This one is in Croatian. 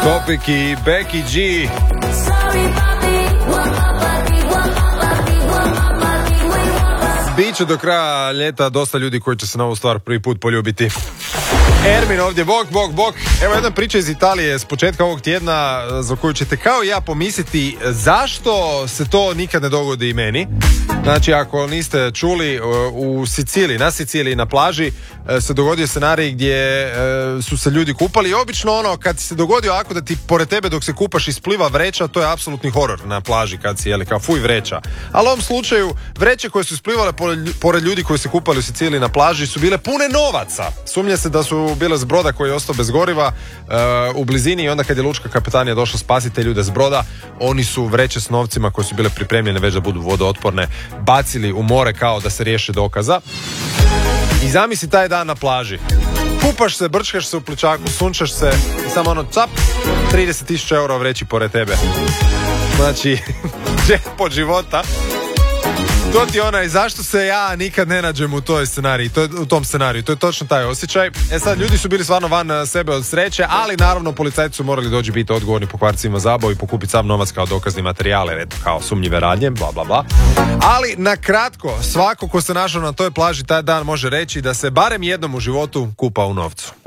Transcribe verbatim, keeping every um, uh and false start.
Topik i Becky G. Biće do kraja ljeta dosta ljudi koji će se na ovu stvar prvi put poljubiti. Ermin ovdje, bok, bok, bok. Evo jedna priča iz Italije s početka ovog tjedna za koju ćete kao i ja pomisliti zašto se to nikad ne dogodi i meni. Znači, ako niste čuli, u Siciliji, na Siciliji, na plaži se dogodio scenarij gdje su se ljudi kupali i obično ono, kad se dogodi ovako da ti pored tebe dok se kupaš ispliva vreća, to je apsolutni horor na plaži kad si, jeli, kao fuj vreća. Ali u ovom slučaju, vreće koje su isplivale pored ljudi koji se kupali u Siciliji na plaži su bile pune novaca. Sumnja se da su bile s broda koji je ostao bez goriva uh, u blizini i onda kad je lučka kapetanija došla spasiti te ljude s broda, oni su vreće s novcima koje su bile pripremljene već da budu vodootporne bacili u more kao da se riješe dokaza. I zamisli taj dan na plaži. Kupaš se, brčkaš se u pličaku, sunčaš se i samo ono cap, trideset tisuća eura vreći pored tebe. Znači, jackpot života. To ti onaj, zašto se ja nikad ne nađem u toj scenariji, to je, u tom scenariju, to je točno taj osjećaj. E sad, ljudi su bili stvarno van sebe od sreće, ali naravno policajci su morali doći biti odgovorni po kvarcima zabavu i pokupiti sav novac kao dokazni materijal, jer eto, kao sumnjive radnje, bla bla bla. Ali na kratko, svako ko se našao na toj plaži taj dan može reći da se barem jednom u životu kupa u novcu.